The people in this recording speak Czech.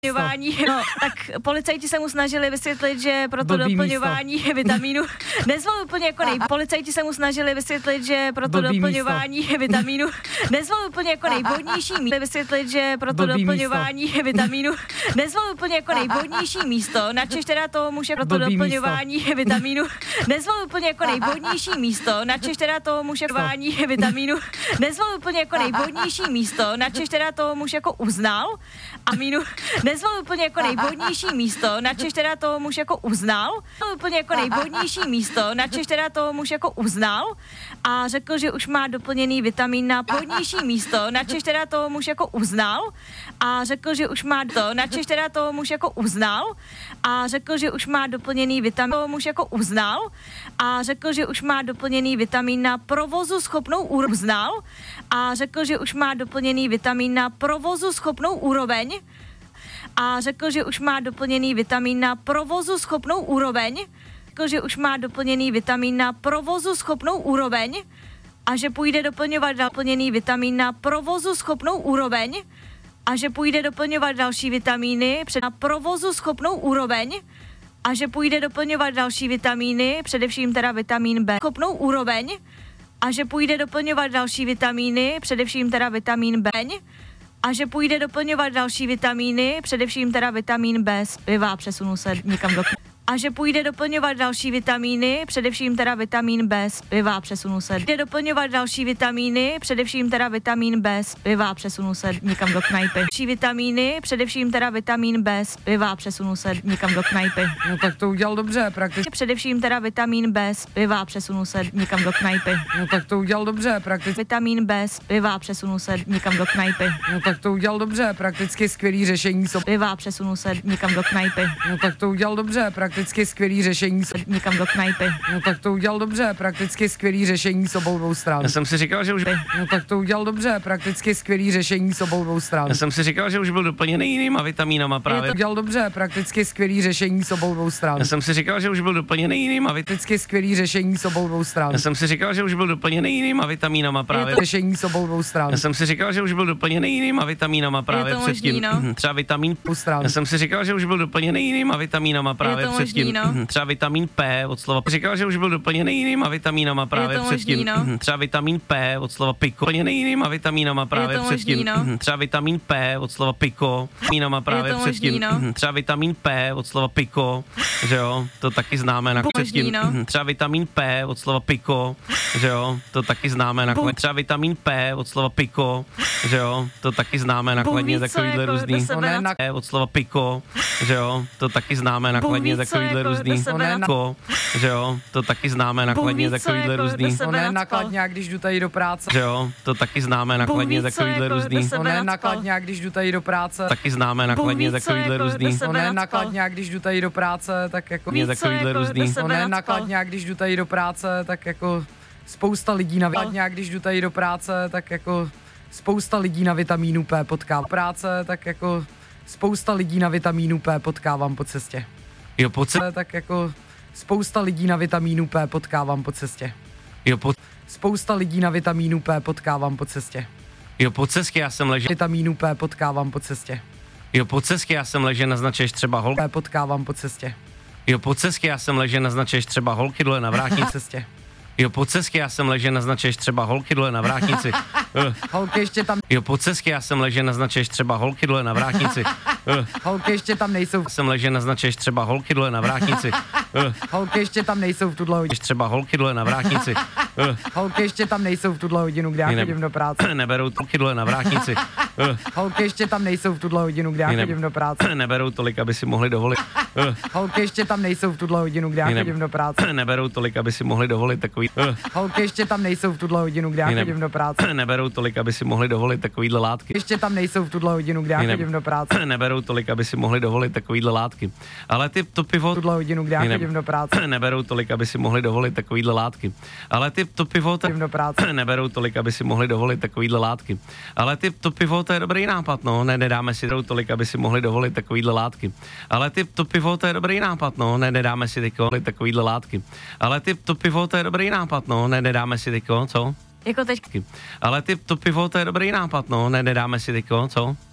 No, tak policajti se mu snažili vysvětlit, že pro to doplňování vitamínu nezval úplně jako policajti se mu snažili vysvětlit, že pro to doplňování vitamínu nezval úplně jako nejvhodnější místo, vysvětlit, že pro to doplňování vitamínu nezval úplně jako nejvhodnější místo, načež teda to muž pro to doplňování vitamínu nezval úplně jako nejvhodnější místo, načež teda to muž vitamínu nezval úplně jako nejvhodnější místo, načež teda to muž jako uznal a nezval úplně jako nejvhodnější místo, načež teda to muž jako uznal, úplně jako nejvhodnější místo, načež teda to muž jako uznal a řekl, že už má doplněný vitamin na vhodnější místo, načež teda to muž jako uznal a řekl, že už má to, načež teda to muž jako uznal a řekl, že už má doplněný vitamin, to muž jako uznal a řekl, že už má doplněný vitamin na provozu schopnou uznal a řekl, že už má doplněný vitamin na provozu schopnou úroveň a řekl, že už má doplněný vitamin na provozu schopnou úroveň, řekl, že už má doplněný vitamin na provozu schopnou úroveň a že půjde doplňovat doplněný vitamin na provozu schopnou úroveň a že půjde doplňovat další vitamíny na provozu schopnou úroveň a že půjde doplňovat další vitamíny, především teda vitamin B, schopnou úroveň a že půjde doplňovat další vitamíny, především teda vitamin B a že půjde doplňovat další vitamíny, především teda vitamin B z piva, přesunu se někam do... A že půjde doplňovat další vitamíny, především teda vitamin B z piva, přesunu se. Půjde doplňovat další vitamíny, především teda vitamin B z piva, přesunu se někam do knajpy. Další vitamíny, především teda vitamin B z piva, přesunu se někam do knajpy. No tak to udělal dobře, prakticky. Především teda vitamin B z piva, přesunu se někam do knajpy. No tak to udělal dobře, prakticky. Vitamin B z piva, přesunu se někam do knajpy. No tak to udělal dobře, prakticky skvělý řešení piva, přesunu se někam do knajpy. No tak to udělal dobře, prakticky skvělý řešení někam do knajpy. No tak to udělal dobře, prakticky skvělý řešení s obou dvou stran. Já jsem si říkal, že už... No tak to udělal dobře, prakticky skvělý řešení s obou dvou stran. Já jsem si říkal, že už byl doplněný jinýma vitamínama právě. To udělal dobře, prakticky skvělý řešení s obou dvou stran. Já jsem si říkal, že už byl doplněný jinýma prakticky skvělý řešení s obou dvou stran. Já jsem si říkal, že už byl doplněný jinýma vitamínama právě. Řešení s obou dvou stran. Já jsem si říkal, že už byl doplněný jinýma vitamínama právě předtím. Třeba vitamin stran. Já jsem si říkal, že už byl doplněný jinýma vitamínama právě předtím. Třeba vitamin P od slova. Říkal, že už byl doplněný jinýma vitamínama právě předtím. Třeba vitamin P od slova piko. Doplněný jinýma vitamínama právě předtím. Třeba vitamin P od slova piko. Vitamínama právě předtím. Třeba vitamin P od slova piko, že jo, to taky známe na předtím. Třeba vitamin P od slova piko, že jo, to taky známe na třeba vitamin P od slova piko, že jo, to taky známe na takovýhle různý. Od slova piko, že jo, to taky známe na takovýhle různý. Že jo, to taky známe nakladně takovýhle různý. No ne nakladně, když jdu tady do práce. Že jo, to taky známe nakladně takovýhle různý. No ne nakladně, když jdu tady do práce. Taky známe nakladně takovýhle různý. No ne nakladně, když jdu tady do práce, tak jako takovýhle různý. No ne nakladně, když jdu tady do práce, tak jako spousta lidí na nakladně, když jdu tady do práce, tak jako spousta lidí na vitamínu P potkávám. Práce, tak jako spousta lidí na vitamínu P potkávám po cestě. Jo, po cestě. Tak jako spousta lidí na vitamínu P potkávám po cestě. Jo, spousta lidí na vitamínu P potkávám po cestě. Jo, po cestě já jsem ležel. Vitamínu P potkávám po cestě. Jo, po cestě já jsem ležel, naznačuješ třeba holky. P potkávám po cestě. Jo, po cestě já jsem ležel, naznačuješ třeba holky dole na vrátnici. Cestě. Jo, po cestě já jsem ležel, naznačuješ třeba holky dole na vrátnici. Holky ještě tam. Jo, po cestě já jsem ležel, naznačuješ třeba holky dole na vrátnici. Holky ještě tam nejsou. Jsem ležel, naznačuješ třeba holky dole na vrátnici. Holky ještě tam nejsou v tuhle hodinu. Třeba holky dole na vrátnici. Holky ještě tam nejsou v tuhle hodinu, kde já chodím do práce. Neberou holky dole na vrátnici. Holky ještě tam nejsou v tuhle hodinu, kde já chodím do práce. Neberou tolik, aby si mohli dovolit. Holky ještě tam nejsou v tuhle hodinu, kde já chodím do práce. Neberou tolik, aby si mohli dovolit takový. Holky ještě tam nejsou v tuhle hodinu, kde já chodím do práce. Neberou tolik, aby si mohli dovolit takovýhle látky. Ještě tam nejsou v tuhle hodinu, kde já chodím do práce. Neberou tolik, aby si mohli dovolit takovýhle látky. Ale ty to pivo. Tuhle hodinu, kde já chodím do práce. Neberou tolik, aby si mohli dovolit takovýhle látky. Ale ty to pivo. Neberou tolik, aby si mohli dovolit takovýhle látky. Ale ty to pivo, to je dobrý nápad, no. Nedáme si tolik, aby si mohli dovolit takovýhle látky. Ale ty to pivo, to je dobrý nápad, no. Nedáme si takovýhle látky. Ale ty to pivo, to je dobrý nápad, no. Nedáme si co? Jako teď. Ale ty to pivo, to je dobrý nápad, no. Nedáme si co?